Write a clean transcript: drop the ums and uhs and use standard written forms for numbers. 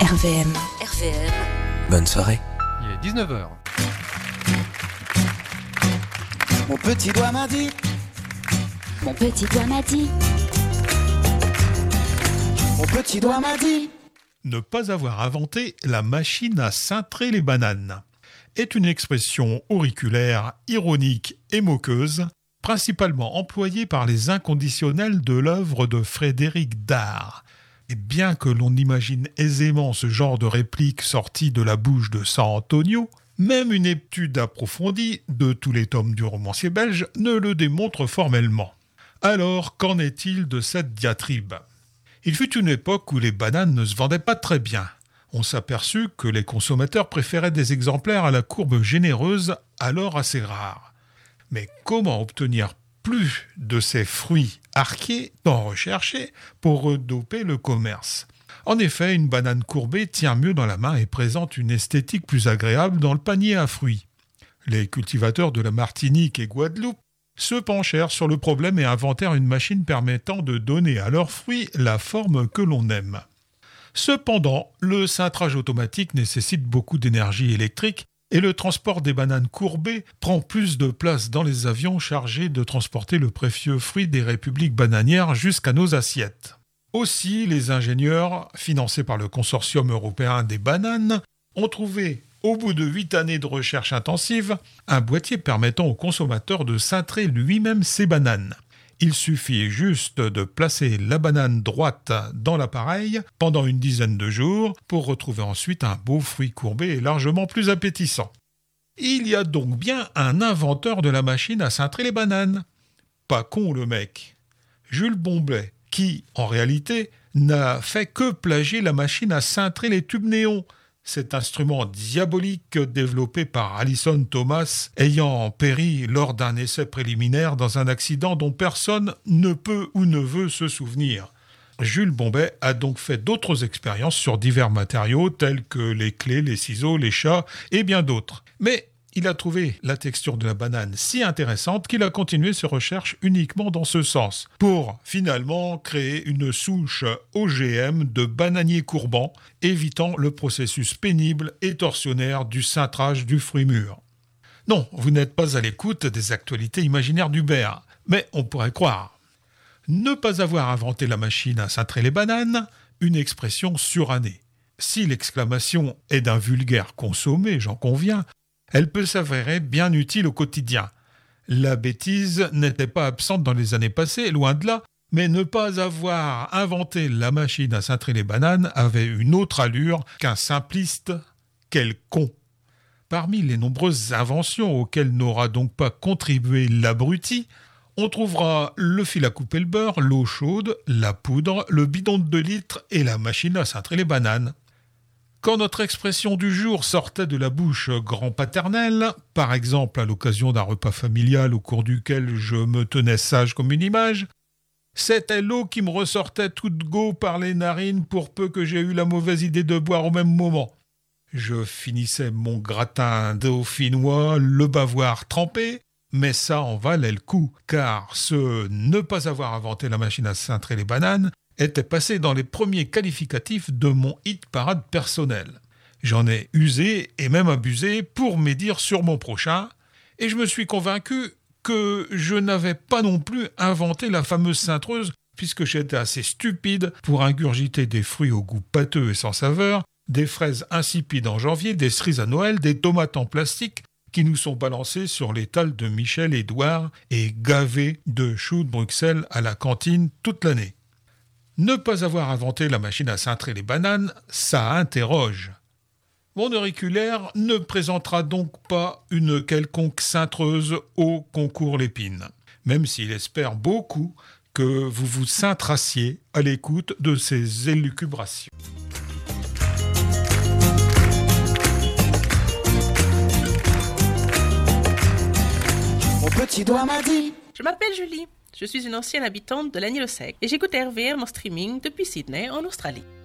RVM. Bonne soirée. Il est 19h. Mon petit doigt m'a dit. Mon petit doigt m'a dit. Mon petit doigt m'a dit. Ne pas avoir inventé la machine à cintrer les bananes est une expression auriculaire, ironique et moqueuse, principalement employée par les inconditionnels de l'œuvre de Frédéric Dard. Et bien que l'on imagine aisément ce genre de réplique sortie de la bouche de San Antonio, même une étude approfondie de tous les tomes du romancier belge ne le démontre formellement. Alors, qu'en est-il de cette diatribe ? Il fut une époque où les bananes ne se vendaient pas très bien. On s'aperçut que les consommateurs préféraient des exemplaires à la courbe généreuse, alors assez rares. Mais comment obtenir plus de ces fruits arqués, tant recherchés, pour redoper le commerce ? En effet, une banane courbée tient mieux dans la main et présente une esthétique plus agréable dans le panier à fruits. Les cultivateurs de la Martinique et Guadeloupe se penchèrent sur le problème et inventèrent une machine permettant de donner à leurs fruits la forme que l'on aime. Cependant, le cintrage automatique nécessite beaucoup d'énergie électrique et le transport des bananes courbées prend plus de place dans les avions chargés de transporter le précieux fruit des républiques bananières jusqu'à nos assiettes. Aussi, les ingénieurs, financés par le consortium européen des bananes, ont trouvé, au bout de 8 années de recherche intensive, un boîtier permettant au consommateur de cintrer lui-même ses bananes. Il suffit juste de placer la banane droite dans l'appareil pendant une dizaine de jours pour retrouver ensuite un beau fruit courbé et largement plus appétissant. Il y a donc bien un inventeur de la machine à cintrer les bananes. Pas con le mec. Jules Bomblet, qui, en réalité, n'a fait que plagier la machine à cintrer les tubes néons, cet instrument diabolique développé par Alison Thomas ayant péri lors d'un essai préliminaire dans un accident dont personne ne peut ou ne veut se souvenir. Jules Bombet a donc fait d'autres expériences sur divers matériaux tels que les clés, les ciseaux, les chats et bien d'autres. Mais il a trouvé la texture de la banane si intéressante qu'il a continué ses recherches uniquement dans ce sens, pour finalement créer une souche OGM de bananier courbant, évitant le processus pénible et torsionnaire du cintrage du fruit mûr. Non, vous n'êtes pas à l'écoute des actualités imaginaires d'Hubert, mais on pourrait croire. Ne pas avoir inventé la machine à cintrer les bananes, une expression surannée. Si l'exclamation est d'un vulgaire consommé, j'en conviens, elle peut s'avérer bien utile au quotidien. La bêtise n'était pas absente dans les années passées, loin de là, mais ne pas avoir inventé la machine à cintrer les bananes avait une autre allure qu'un simpliste. Quel con ! Parmi les nombreuses inventions auxquelles n'aura donc pas contribué l'abruti, on trouvera le fil à couper le beurre, l'eau chaude, la poudre, le bidon de 2 litres et la machine à cintrer les bananes. Quand notre expression du jour sortait de la bouche grand-paternelle, par exemple à l'occasion d'un repas familial au cours duquel je me tenais sage comme une image, c'était l'eau qui me ressortait toute go par les narines pour peu que j'aie eu la mauvaise idée de boire au même moment. Je finissais mon gratin dauphinois, le bavoir trempé, mais ça en valait le coup, car ce ne pas avoir inventé la machine à cintrer les bananes était passé dans les premiers qualificatifs de mon hit parade personnel. J'en ai usé et même abusé pour médire sur mon prochain, et je me suis convaincu que je n'avais pas non plus inventé la fameuse cintreuse, puisque j'étais assez stupide pour ingurgiter des fruits au goût pâteux et sans saveur, des fraises insipides en janvier, des cerises à Noël, des tomates en plastique qui nous sont balancées sur l'étal de Michel Édouard et gavées de choux de Bruxelles à la cantine toute l'année. Ne pas avoir inventé la machine à cintrer les bananes, ça interroge. Mon auriculaire ne présentera donc pas une quelconque cintreuse au concours Lépine, même s'il espère beaucoup que vous vous cintrassiez à l'écoute de ces élucubrations. Mon petit doigt m'a dit. Je m'appelle Julie. Je suis une ancienne habitante de l'Agneau-Sec et j'écoute RVM en streaming depuis Sydney, en Australie.